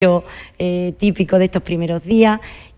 típico de estos primeros días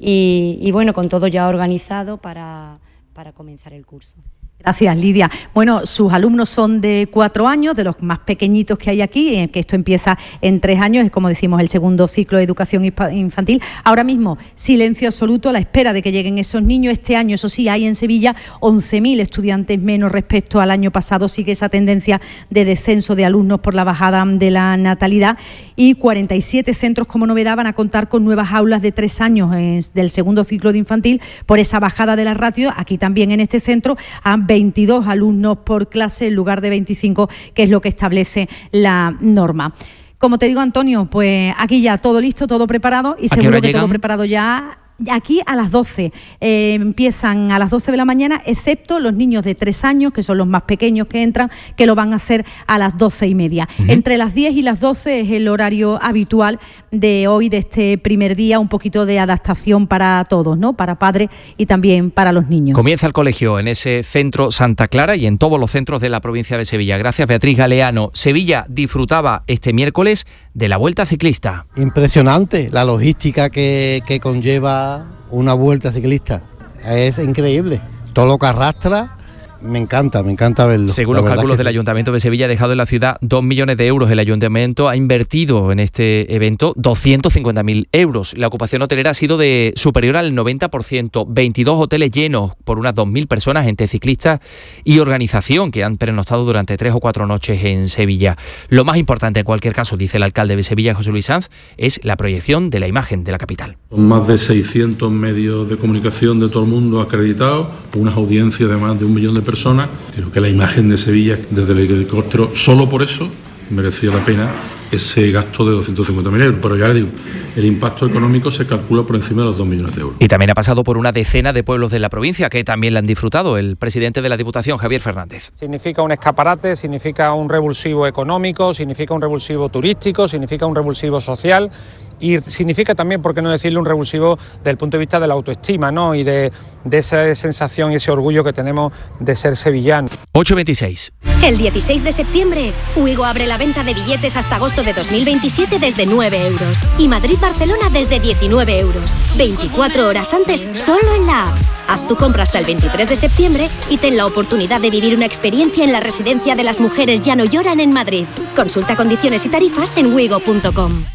y bueno, con todo ya organizado para comenzar el curso. Gracias, Lidia. Bueno, sus alumnos son de 4 años, de los más pequeñitos que hay aquí, que esto empieza en 3 años, es como decimos el segundo ciclo de educación infantil. Ahora mismo, silencio absoluto a la espera de que lleguen esos niños. Este año, eso sí, hay en Sevilla 11.000 estudiantes menos respecto al año pasado. Sigue esa tendencia de descenso de alumnos por la bajada de la natalidad y 47 centros, como novedad, van a contar con nuevas aulas de 3 años del segundo ciclo de infantil por esa bajada de la ratio. Aquí también en este centro han 22 alumnos por clase en lugar de 25, que es lo que establece la norma. Como te digo, Antonio, pues aquí ya todo listo, todo preparado y seguro que todo preparado ya. Aquí a las 12, empiezan a las 12 de la mañana, excepto los niños de 3 años, que son los más pequeños que entran, que lo van a hacer a las 12:30. Entre las 10 y las 12 es el horario habitual de hoy, de este primer día, un poquito de adaptación para todos, ¿no? Para padres y también para los niños. Comienza el colegio en ese centro Santa Clara y en todos los centros de la provincia de Sevilla. Gracias, Beatriz Galeano. Sevilla disfrutaba este miércoles de la Vuelta Ciclista. Impresionante la logística que conlleva una vuelta ciclista, es increíble, todo lo que arrastra, me encanta verlo. Según los cálculos del Ayuntamiento de Sevilla, ha dejado en la ciudad 2 millones de euros. El Ayuntamiento ha invertido en este evento 250.000 euros. La ocupación hotelera ha sido superior al 90%, 22 hoteles llenos por unas 2.000 personas entre ciclistas y organización que han pernoctado durante 3 o 4 noches en Sevilla. Lo más importante en cualquier caso, dice el alcalde de Sevilla, José Luis Sanz, es la proyección de la imagen de la capital. Son más de 600 medios de comunicación de todo el mundo acreditados, unas audiencias de más de 1 millón de personas. Creo que la imagen de Sevilla desde el helicóptero, solo por eso merecía la pena ese gasto de 250.000 euros. Pero ya le digo, el impacto económico se calcula por encima de los 2 millones de euros. Y también ha pasado por una decena de pueblos de la provincia que también la han disfrutado. El presidente de la Diputación, Javier Fernández. Significa un escaparate, significa un revulsivo económico, significa un revulsivo turístico, significa un revulsivo social. Y significa también, por qué no decirle, un revulsivo desde el punto de vista de la autoestima, ¿no? Y de esa sensación y ese orgullo que tenemos de ser sevillanos. 8:26. El 16 de septiembre, Uigo abre la venta de billetes hasta agosto de 2027 desde 9 euros. Y Madrid-Barcelona desde 19 euros. 24 horas antes, solo en la app. Haz tu compra hasta el 23 de septiembre y ten la oportunidad de vivir una experiencia en la residencia de las mujeres Ya no lloran en Madrid. Consulta condiciones y tarifas en uigo.com.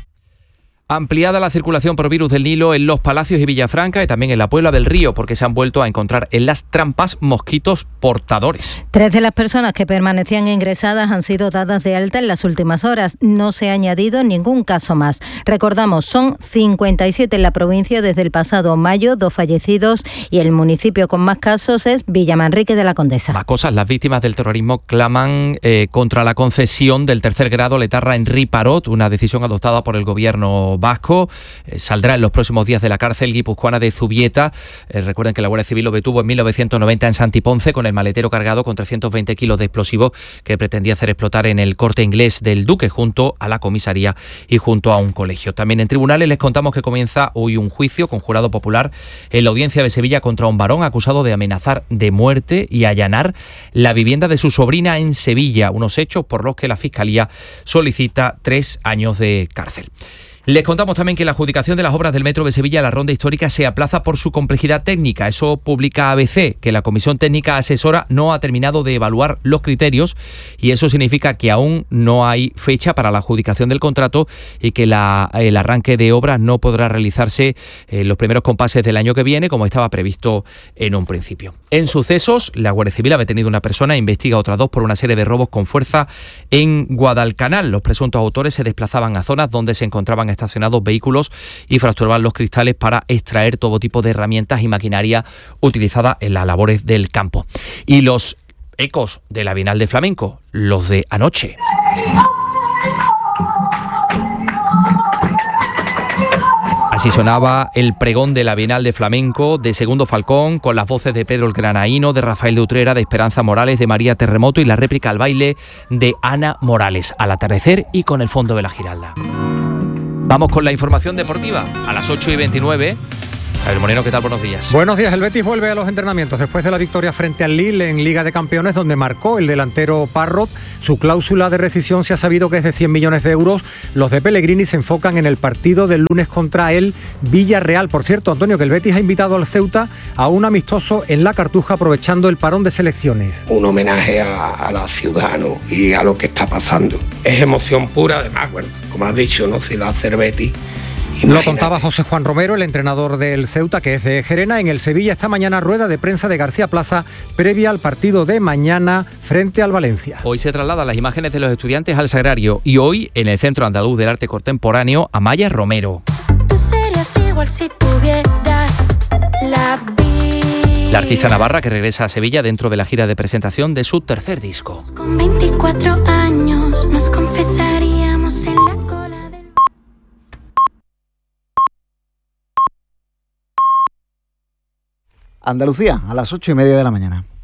Ampliada la circulación por virus del Nilo en Los Palacios y Villafranca y también en la Puebla del Río, porque se han vuelto a encontrar en las trampas mosquitos portadores. 3 de las personas que permanecían ingresadas han sido dadas de alta en las últimas horas. No se ha añadido ningún caso más. Recordamos, son 57 en la provincia desde el pasado mayo, 2 fallecidos, y el municipio con más casos es Villamanrique de la Condesa. Más cosas, las víctimas del terrorismo claman contra la concesión del 3er grado Letarra Henry Parot, una decisión adoptada por el gobierno vasco. Saldrá en los próximos días de la cárcel guipuzcoana de Zubieta. Recuerden que la Guardia Civil lo detuvo en 1990 en Santiponce con el maletero cargado con 320 kilos de explosivos que pretendía hacer explotar en el Corte Inglés del Duque, junto a la comisaría y junto a un colegio. También en tribunales les contamos que comienza hoy un juicio con jurado popular en la audiencia de Sevilla contra un varón acusado de amenazar de muerte y allanar la vivienda de su sobrina en Sevilla, unos hechos por los que la Fiscalía solicita 3 años de cárcel. Les contamos también que la adjudicación de las obras del Metro de Sevilla a la Ronda Histórica se aplaza por su complejidad técnica. Eso publica ABC, que la Comisión Técnica Asesora no ha terminado de evaluar los criterios y eso significa que aún no hay fecha para la adjudicación del contrato y que el arranque de obras no podrá realizarse en los primeros compases del año que viene, como estaba previsto en un principio. En sucesos, la Guardia Civil ha detenido a una persona e investiga a otras 2 por una serie de robos con fuerza en Guadalcanal. Los presuntos autores se desplazaban a zonas donde se encontraban estacionados vehículos y fracturaban los cristales para extraer todo tipo de herramientas y maquinaria utilizada en las labores del campo. Y los ecos de la Bienal de Flamenco, los de anoche. Así sonaba el pregón de la Bienal de Flamenco de Segundo Falcón, con las voces de Pedro el Granaíno, de Rafael de Utrera, de Esperanza Morales, de María Terremoto y la réplica al baile de Ana Morales, al atardecer y con el fondo de la Giralda. Vamos con la información deportiva. A las 8:29, Javier Moreno, ¿qué tal? Buenos días. Buenos días. El Betis vuelve a los entrenamientos después de la victoria frente al Lille en Liga de Campeones, donde marcó el delantero Parrot. Su cláusula de rescisión se ha sabido que es de 100 millones de euros. Los de Pellegrini se enfocan en el partido del lunes contra el Villarreal. Por cierto, Antonio, que el Betis ha invitado al Ceuta a un amistoso en La Cartuja aprovechando el parón de selecciones. Un homenaje a la ciudad, ¿no? Y a lo que está pasando. Es emoción pura, además, bueno, como has dicho, ¿no? Si lo hace el Betis. Lo contaba José Juan Romero, el entrenador del Ceuta, que es de Gerena. En el Sevilla esta mañana rueda de prensa de García Plaza previa al partido de mañana frente al Valencia. Hoy se trasladan las imágenes de los estudiantes al Sagrario y hoy en el Centro Andaluz del Arte Contemporáneo Amaya Romero. Tú serías igual si tuvieras la vida. La artista navarra que regresa a Sevilla dentro de la gira de presentación de su tercer disco. Con 24 años nos confesaríamos en la cola. Andalucía, a las 8:30 de la mañana.